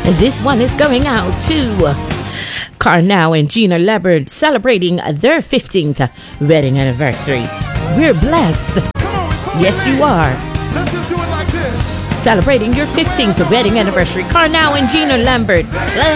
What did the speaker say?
And this one is going out to Carnell and Gina Lambert celebrating their 15th wedding anniversary. We're blessed. Yes, you are. Let's just do it like this. Celebrating your 15th wedding anniversary. Carnell and Gina Lambert.